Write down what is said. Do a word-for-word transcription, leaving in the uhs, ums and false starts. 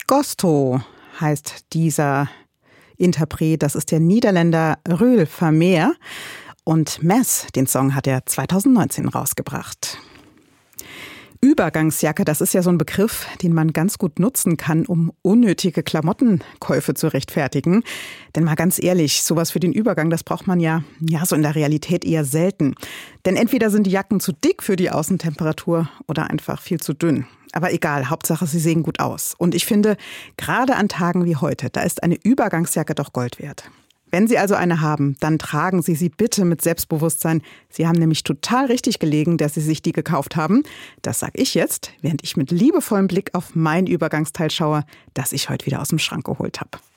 Gosto heißt dieser Interpret. Das ist der Niederländer Röhl Vermeer. Und Mess, den Song hat er zweitausendneunzehn rausgebracht. Übergangsjacke, das ist ja so ein Begriff, den man ganz gut nutzen kann, um unnötige Klamottenkäufe zu rechtfertigen. Denn mal ganz ehrlich, sowas für den Übergang, das braucht man ja, ja so in der Realität eher selten. Denn entweder sind die Jacken zu dick für die Außentemperatur oder einfach viel zu dünn. Aber egal, Hauptsache, sie sehen gut aus. Und ich finde, gerade an Tagen wie heute, da ist eine Übergangsjacke doch Gold wert. Wenn Sie also eine haben, dann tragen Sie sie bitte mit Selbstbewusstsein. Sie haben nämlich total richtig gelegen, dass Sie sich die gekauft haben. Das sage ich jetzt, während ich mit liebevollem Blick auf mein Übergangsteil schaue, das ich heute wieder aus dem Schrank geholt habe.